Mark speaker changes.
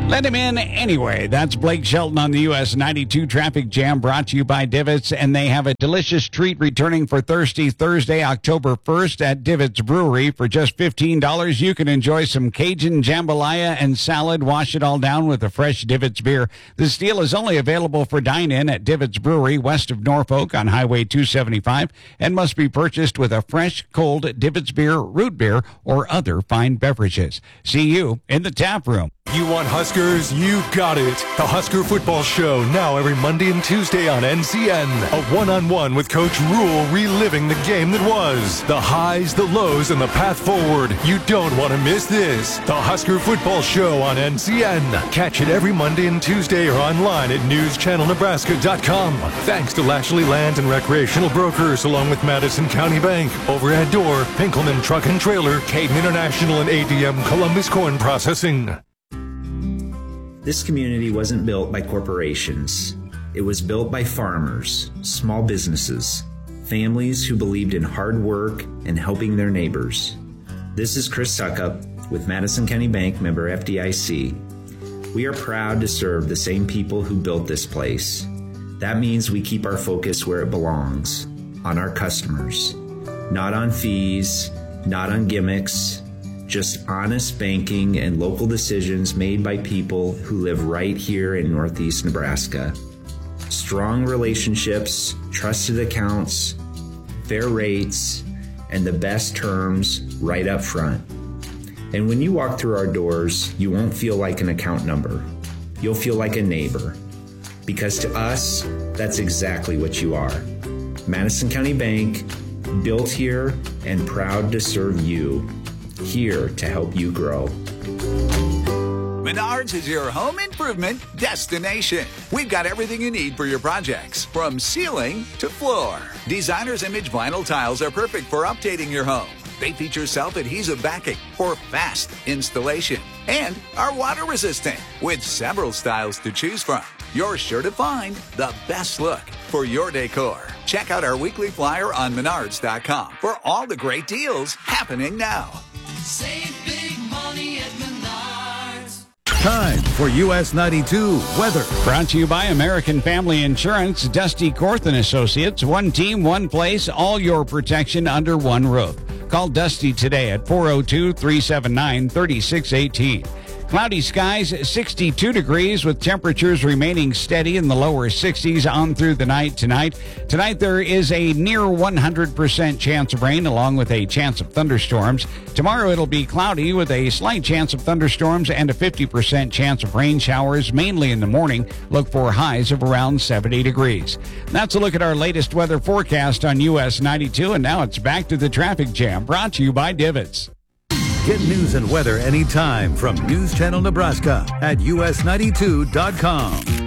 Speaker 1: Let him in anyway. That's Blake Shelton on the US 92 Traffic Jam, brought to you by Divots. And they have a delicious treat returning for Thirsty Thursday, October 1st at Divots Brewery. For just $15, you can enjoy some Cajun jambalaya and salad. Wash it all down with a fresh Divots beer. This deal is only available for dine-in at Divots Brewery, west of Norfolk on Highway 275, and must be purchased with a fresh, cold Divots beer, root beer, or other fine beverages. See you in the tap room.
Speaker 2: You want Huskers? You got it. The Husker Football Show, now every Monday and Tuesday on NCN. A one-on-one with Coach Rule, reliving the game that was. The highs, the lows, and the path forward. You don't want to miss this. The Husker Football Show on NCN. Catch it every Monday and Tuesday or online at newschannelnebraska.com. Thanks to Lashley Land and Recreational Brokers, along with Madison County Bank, Overhead Door, Pinkelman Truck and Trailer, Caden International, and ADM Columbus Corn Processing.
Speaker 3: This community wasn't built by corporations. It was built by farmers, small businesses, families who believed in hard work and helping their neighbors. This is Chris Suckup with Madison County Bank, member FDIC. We are proud to serve the same people who built this place. That means we keep our focus where it belongs, on our customers. Not on fees, not on gimmicks, just honest banking and local decisions made by people who live right here in Northeast Nebraska. Strong relationships, trusted accounts, fair rates, and the best terms right up front. And when you walk through our doors, you won't feel like an account number. You'll feel like a neighbor. Because to us, that's exactly what you are. Madison County Bank, built here and proud to serve you. Here to help you grow.
Speaker 4: Menards is your home improvement destination. We've got everything you need for your projects, from ceiling to floor. Designer's Image vinyl tiles are perfect for updating your home. They feature self-adhesive backing for fast installation and are water resistant with several styles to choose from. You're sure to find the best look for your decor. Check out our weekly flyer on Menards.com for all the great deals happening now.
Speaker 5: Save big money at Menards.
Speaker 6: Time for US 92 weather.
Speaker 1: Brought to you by American Family Insurance, Dusty Korth & Associates. One team, one place, all your protection under one roof. Call Dusty today at 402-379-3618. Cloudy skies, 62 degrees with temperatures remaining steady in the lower 60s on through the night tonight. Tonight there is a near 100% chance of rain along with a chance of thunderstorms. Tomorrow it'll be cloudy with a slight chance of thunderstorms and a 50% chance of rain showers, mainly in the morning. Look for highs of around 70 degrees. That's a look at our latest weather forecast on US 92, and now it's back to the traffic jam, brought to you by Divots.
Speaker 6: Get news and weather anytime from News Channel Nebraska at us92.com.